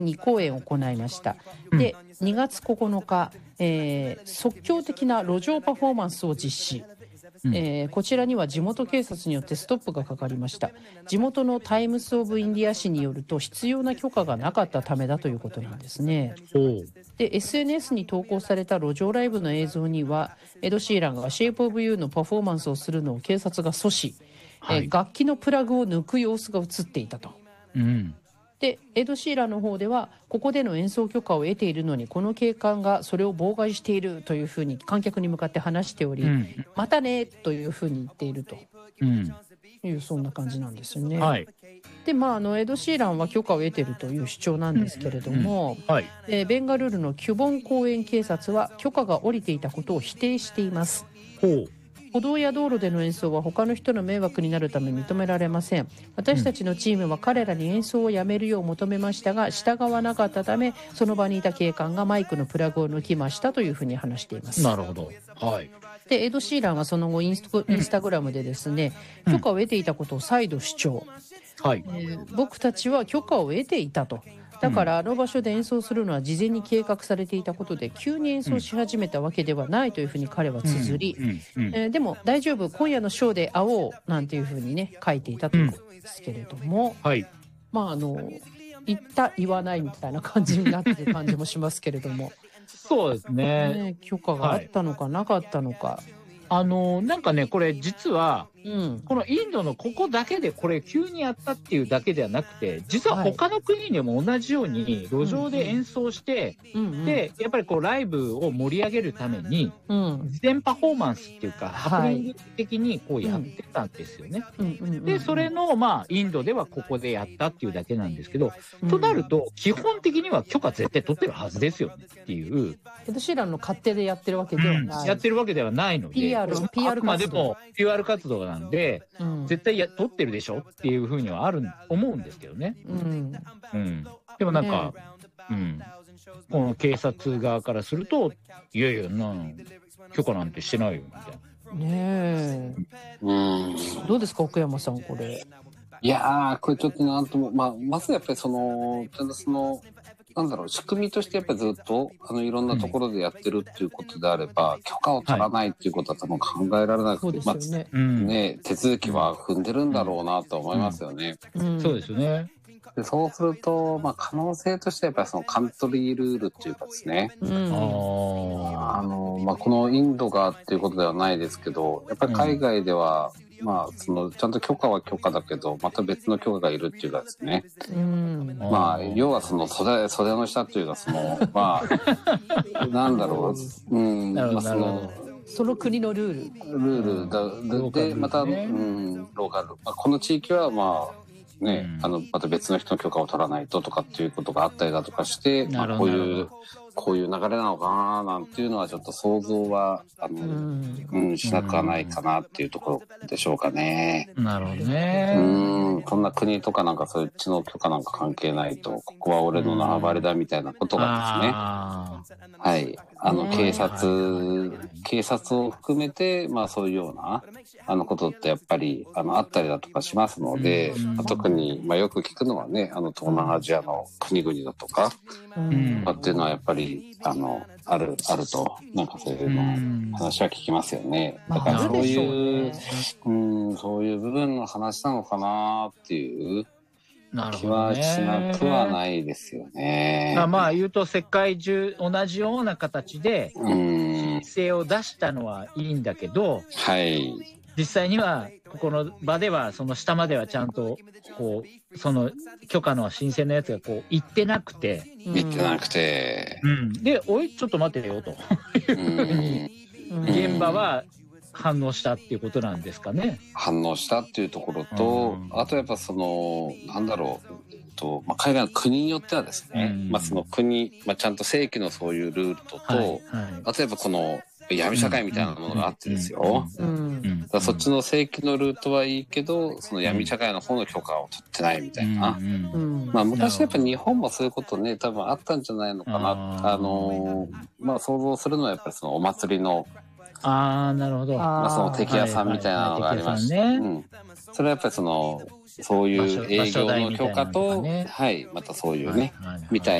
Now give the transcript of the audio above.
2公演を行いました。で、2月9日、即興的な路上パフォーマンスを実施。こちらには地元警察によってストップがかかりました。地元のタイムス・オブ・インディア紙によると、必要な許可がなかったためだということなんですね。で SNS に投稿された路上ライブの映像には、エド・シーランが Shape of You のパフォーマンスをするのを警察が阻止、楽器のプラグを抜く様子が映っていたと。でエド・シーランの方では、ここでの演奏許可を得ているのにこの警官がそれを妨害しているというふうに観客に向かって話しており、またねというふうに言っているという、そんな感じなんですよね。でエド・シーランは許可を得ているという主張なんですけれども、ベンガルールのキュボン公園警察は許可が下りていたことを否定しています。歩道や道路での演奏は他の人の迷惑になるため認められません。私たちのチームは彼らに演奏をやめるよう求めましたが、従わなかったため、その場にいた警官がマイクのプラグを抜きましたというふうに話しています。 なるほど。 でエド・シーランはその後インスタグラムでですね、許可を得ていたことを再度主張。僕たちは許可を得ていたと。だからあの場所で演奏するのは事前に計画されていたことで、急に演奏し始めたわけではないというふうに彼は綴り、でも大丈夫、今夜のショーで会おうなんていうふうにね書いていたということですけれども、言った言わないみたいな感じになってる感じもしますけれどもそうですね。 許可があったのかなかったのか。 なんかね、これ実は、このインドのここだけでこれ急にやったっていうだけではなくて、実は他の国でも同じように路上で演奏して、でやっぱりこうライブを盛り上げるために、事前パフォーマンスっていうか、ハプニング的にこうやってたんですよね。でそれのインドではここでやったっていうだけなんですけど、となると基本的には許可絶対取ってるはずですよねっていう。 エド・シーランの勝手でやってるわけではない、 やってるわけではないので、 PR 活動、PR 活動なんで、絶対取ってるでしょっていうふうには思うんですけどね。でもなんか、この警察側からすると、いやいや許可なんてしてないよみたいな。どうですか奥山さん、これ。 いやー、これちょっとなんとも、まずやっぱりちゃんと仕組みとしてやっぱりずっといろんなところでやってるっていうことであれば、許可を取らないっていうことは多分考えられなくて、手続きは踏んでるんだろうなと思いますよね。 そうですよね。 でそうすると、可能性としてはやっぱりそのカントリールールっていうかですね、このインドがっていうことではないですけど、やっぱり海外では、ちゃんと許可は許可だけど、また別の許可がいるっていうかですね。要はその袖の下というか、なんだろう。 その国のルールで、また、ローカル。この地域は、また別の人の許可を取らないととかっていうことがあったりだとかして、こういう流れなのかななんていうのはちょっと想像はしなくはないかなっていうところでしょうかね。 なるほどね。 こんな国とかなんかそっちの許可なんか関係ないと、ここは俺の縄張りだみたいなことがですね、警察を含めてそういうようなことってやっぱりあったりだとかしますので、特によく聞くのはね、東南アジアの国々だとかっていうのはやっぱりあると、なんかそういうの話は聞きますよね。だからそういう部分の話なのかなっていう気はしなくはないですよね。 言うと世界中同じような形で申請を出したのはいいんだけど、実際にはここの場ではその下まではちゃんとこうその許可の申請のやつがこう行ってなくて、でおいちょっと待てよというふうに現場は反応したっていうことなんですかね。 反応したっていうところと、あとやっぱ海外の国によってはですね、その国、ちゃんと正規のそういうルールと、あとやっぱこの闇社会みたいなものがあってですよ。そっちの正規のルートはいいけど、その闇社会の方の許可を取ってないみたいな。昔やっぱ日本もそういうことね、多分あったんじゃないのかな。想像するのはやっぱりそのお祭りのあ、なるほど。 まあ、その敵屋さんみたいなのがありまして、うん、それはやっぱりそういう営業の許可と、はい、またそういうね、みたい